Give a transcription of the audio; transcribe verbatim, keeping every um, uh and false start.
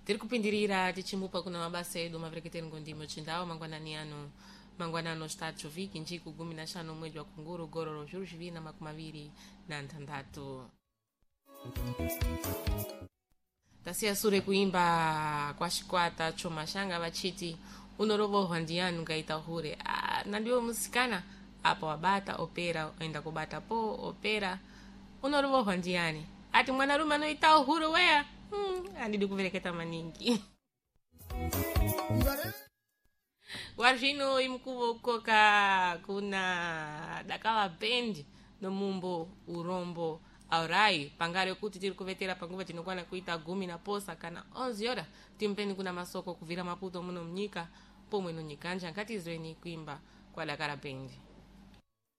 tiri kupindirira tichimupa kuna mabasa edu mavreketeri ngondimo chindao mangwanani ano mangwanano statu viki njiku gumi na shano mwezi wa kunguru gororo zhuru zhiviri na makumi maviri na ntandatu. Tasiya sure kuimba kwa shikwata choma shanga vachiti unorovo hwandianu ngaita hure. Ah, nandiyo musikana apa wabata opera oenda kubata po opera unorovo hwandiani ati mwanarume anoita hure wea. Hmm, andidi kuvereketa maningi. Warjino imkuvo koka kuna dakala bendi no mumbo urombo aurai pangare kuti tiri kuvetera panguva tinokwana kuita gumi na posa kana onze horas timpeni kuna masoko kuvira Maputo muno mnyika pomwe no nyikanja nkatizweni kuimba kwa dakala bendi.